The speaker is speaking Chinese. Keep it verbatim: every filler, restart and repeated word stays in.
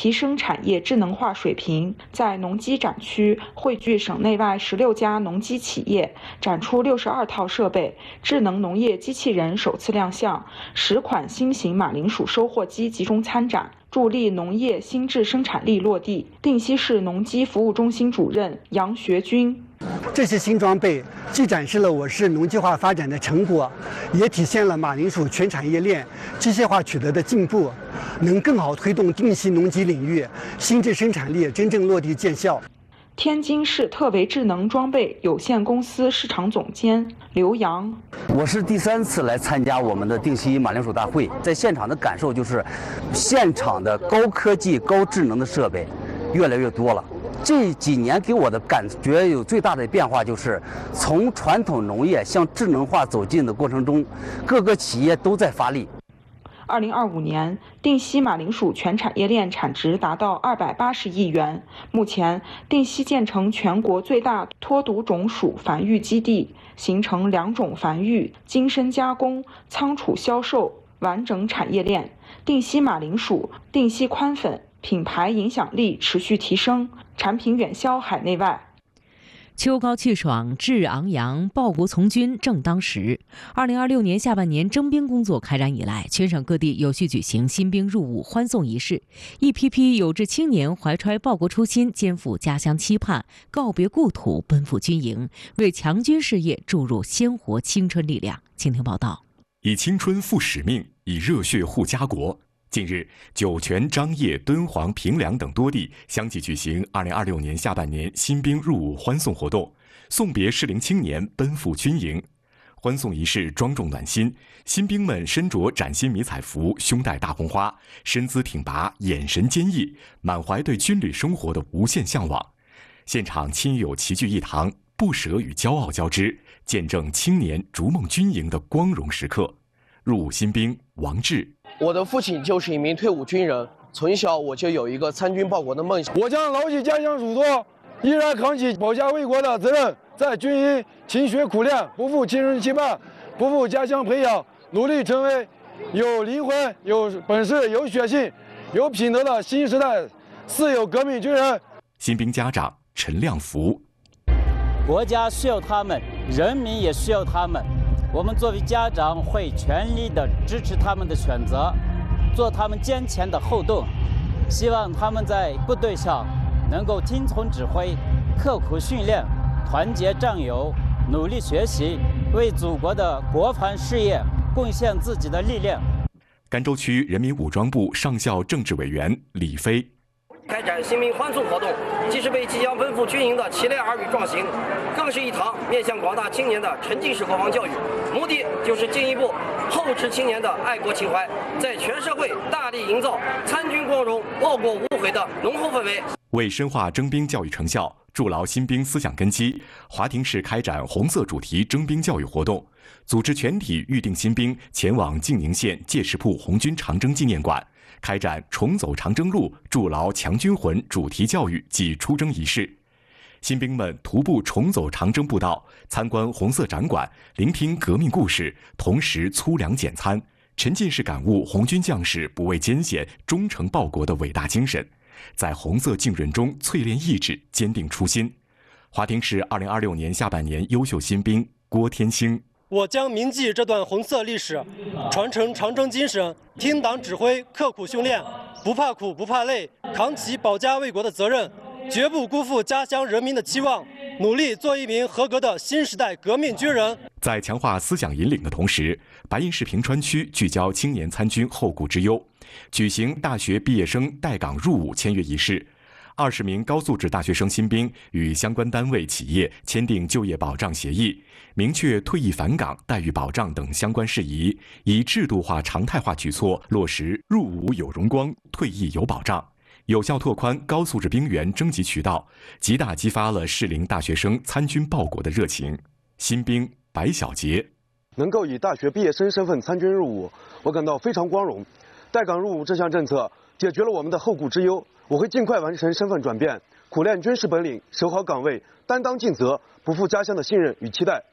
提升产业智能化水平。在农机展区汇聚省内外十六家农机企业，展出六十二套设备，智能农业机器人首次亮相，十款新型马铃薯收获机集中参展，助力农业新质生产力落地。定西市农机服务中心主任杨学军。 这些新装备既展示了我市农机化发展的成果，也体现了马铃薯全产业链机械化取得的进步，能更好推动定西农机领域新质生产力真正落地见效。 天津市特维智能装备有限公司市场总监刘洋， 我是第三次来参加我们的定西马铃薯大会，在现场的感受就是，现场的高科技、高智能的设备越来越多了。这几年给我的感觉有最大的变化，就是从传统农业向智能化走进的过程中，各个企业都在发力。 二零二五年，定西马铃薯全产业链产值达到二百八十亿元。目前，定西建成全国最大脱毒种薯繁育基地，形成两种繁育、精深加工、仓储销售完整产业链。定西马铃薯、定西宽粉品牌影响力持续提升，产品远销海内外。 秋高气爽，志昂扬，报国从军正当时。二零二六年下半年征兵工作开展以来，全省各地有序举行新兵入伍欢送仪式，一批批有志青年怀揣报国初心，肩负家乡期盼，告别故土，奔赴军营，为强军事业注入鲜活青春力量。请听报道。 以青春赴使命，以热血护家国。近日，酒泉、张掖、敦煌、平凉等多地相继举行二零二六年下半年新兵入伍欢送活动，送别适龄青年奔赴军营。欢送仪式庄重暖心，新兵们身着崭新迷彩服，胸戴大红花，身姿挺拔，眼神坚毅，满怀对军旅生活的无限向往。现场亲友齐聚一堂，不舍与骄傲交织，见证青年逐梦军营的光荣时刻。入伍新兵王志， 我的父亲就是一名退伍军人，从小我就有一个参军报国的梦想。 我将牢记家乡嘱托，依然扛起保家卫国的责任，在军营勤学苦练，不负亲人期盼，不负家乡培养，努力成为有灵魂、有本事、有血性、有品德的新时代四有革命军人。 新兵家长陈亮福， 国家需要他们，人民也需要他们。我们作为家长会全力的支持他们的选择，做他们坚强的后盾，希望他们在部队上能够听从指挥，刻苦训练，团结战友，努力学习，为祖国的国防事业贡献自己的力量。 甘州区人民武装部上校政治委员李飞， 开展新兵欢送活动，既是为即将奔赴军营的齐烈儿女壮行，更是一堂面向广大青年的沉浸式国防教育，目的就是进一步厚植青年的爱国情怀，在全社会大力营造参军光荣、报国无悔的浓厚氛围。 为深化征兵教育成效，筑牢新兵思想根基，华亭市开展红色主题征兵教育活动，组织全体预定新兵前往晋宁县界石铺红军长征纪念馆，开展重走长征路，筑牢强军魂主题教育暨出征仪式。新兵们徒步重走长征步道，参观红色展馆，聆听革命故事，同时粗粮简餐，沉浸式感悟红军将士不畏艰险、忠诚报国的伟大精神，在红色浸润中淬炼意志，坚定初心。华亭市二零二六年下半年优秀新兵郭天星， 我将铭记这段红色历史，传承长征精神，听党指挥，刻苦训练，不怕苦不怕累，扛起保家卫国的责任，绝不辜负家乡人民的期望，努力做一名合格的新时代革命军人。 在强化思想引领的同时，白银市平川区聚焦青年参军后顾之忧，举行大学毕业生待岗入伍签约仪式。二十名高素质大学生新兵与相关单位企业签订就业保障协议，明确退役返岗待遇保障等相关事宜，以制度化常态化举措落实入伍有荣光，退役有保障，有效拓宽高素质兵员征集渠道，极大激发了适龄大学生参军报国的热情。新兵白小杰， 能够以大学毕业生身份参军入伍，我感到非常光荣。待岗入伍这项政策解决了我们的后顾之忧，我会尽快完成身份转变，苦练军事本领，守好岗位，担当尽责，不负家乡的信任与期待。